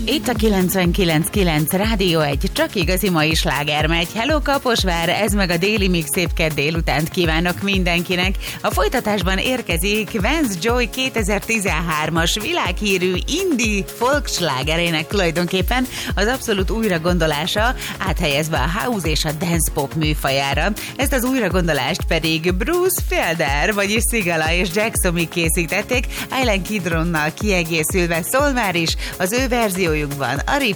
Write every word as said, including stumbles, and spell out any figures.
Itt a kilencvenkilenc kilenc Rádió egy, csak igazi mai sláger megy. Hello Kaposvár, ez meg a Déli Mix, szép kedd délutánt kívánok mindenkinek. A folytatásban érkezik Vance Joy kétezer-tizenhármas világhírű indie folk slágerének tulajdonképpen az abszolút újragondolása, áthelyezve a house és a dance pop műfajára. Ezt az újragondolást pedig Bruce Felder, vagyis Sigala és Jacksomi készítették, Island Kidronnal kiegészülve. Szól már is az ő verziójukban a riff